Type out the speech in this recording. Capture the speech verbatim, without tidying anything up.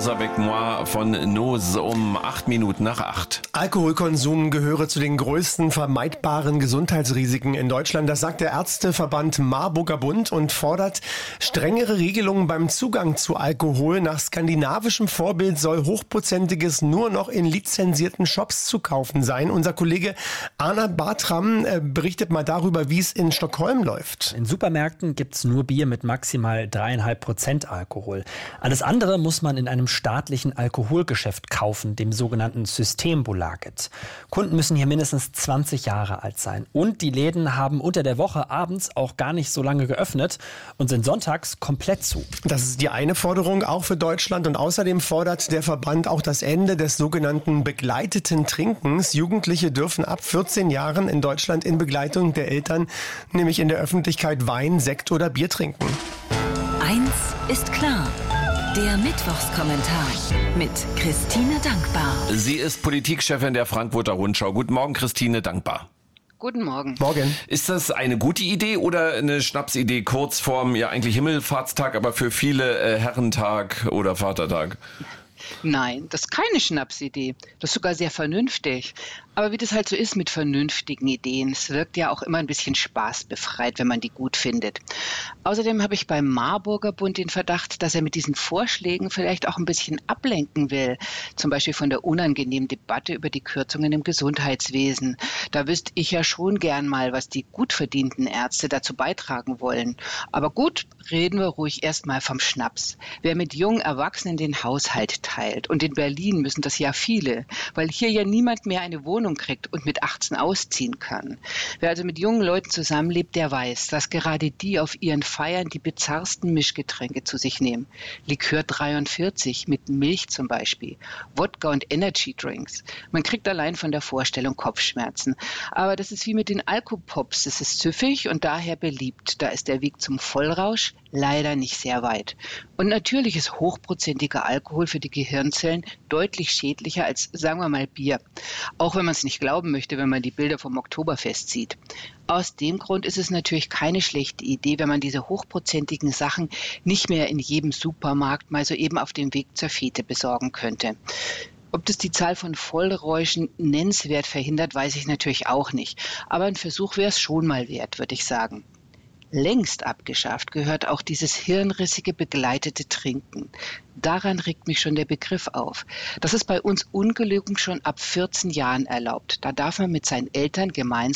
Danse avec moi von Nose um acht Minuten nach acht. Alkoholkonsum gehöre zu den größten vermeidbaren Gesundheitsrisiken in Deutschland. Das sagt der Ärzteverband Marburger Bund und fordert strengere Regelungen beim Zugang zu Alkohol. Nach skandinavischem Vorbild soll Hochprozentiges nur noch in lizenzierten Shops zu kaufen sein. Unser Kollege Arna Bartram äh, berichtet mal darüber, wie es in Stockholm läuft. In Supermärkten gibt's nur Bier mit maximal dreieinhalb Prozent Alkohol. Alles andere muss man in einem staatlichen Alkoholgeschäft kaufen, dem sogenannten Systembolaget. Kunden müssen hier mindestens zwanzig Jahre alt sein. Und die Läden haben unter der Woche abends auch gar nicht so lange geöffnet und sind sonntags komplett zu. Das ist die eine Forderung, auch für Deutschland. Und außerdem fordert der Verband auch das Ende des sogenannten begleiteten Trinkens. Jugendliche dürfen ab vierzehn Jahren in Deutschland in Begleitung der Eltern, nämlich in der Öffentlichkeit Wein, Sekt oder Bier trinken. Eins ist klar. Der Mittwochskommentar mit Christine Dankbar. Sie ist Politikchefin der Frankfurter Rundschau. Guten Morgen, Christine Dankbar. Guten Morgen. Morgen. Ist das eine gute Idee oder eine Schnapsidee kurz vorm, ja eigentlich Himmelfahrtstag, aber für viele äh, Herrentag oder Vatertag? Nein, das ist keine Schnapsidee. Das ist sogar sehr vernünftig. Aber wie das halt so ist mit vernünftigen Ideen, es wirkt ja auch immer ein bisschen spaßbefreit, wenn man die gut findet. Außerdem habe ich beim Marburger Bund den Verdacht, dass er mit diesen Vorschlägen vielleicht auch ein bisschen ablenken will. Zum Beispiel von der unangenehmen Debatte über die Kürzungen im Gesundheitswesen. Da wüsste ich ja schon gern mal, was die gut verdienten Ärzte dazu beitragen wollen. Aber gut, reden wir ruhig erstmal vom Schnaps. Wer mit jungen Erwachsenen den Haushalt teilt, und in Berlin müssen das ja viele, weil hier ja niemand mehr eine Wohnung kriegt und mit achtzehn ausziehen kann. Wer also mit jungen Leuten zusammenlebt, der weiß, dass gerade die auf ihren Feiern die bizarrsten Mischgetränke zu sich nehmen. Likör dreiundvierzig mit Milch zum Beispiel, Wodka und Energy-Drinks. Man kriegt allein von der Vorstellung Kopfschmerzen. Aber das ist wie mit den Alkopops. Es ist süffig und daher beliebt. Da ist der Weg zum Vollrausch leider nicht sehr weit. Und natürlich ist hochprozentiger Alkohol für die Gehirnzellen deutlich schädlicher als, sagen wir mal, Bier. Auch wenn man es nicht glauben möchte, wenn man die Bilder vom Oktoberfest sieht. Aus dem Grund ist es natürlich keine schlechte Idee, wenn man diese hochprozentigen Sachen nicht mehr in jedem Supermarkt mal so eben auf dem Weg zur Fete besorgen könnte. Ob das die Zahl von Vollräuschen nennenswert verhindert, weiß ich natürlich auch nicht. Aber ein Versuch wäre es schon mal wert, würde ich sagen. Längst abgeschafft gehört auch dieses hirnrissige begleitete Trinken. Daran regt mich schon der Begriff auf. Das ist bei uns ungelogen schon ab vierzehn Jahren erlaubt. Da darf man mit seinen Eltern gemeinsam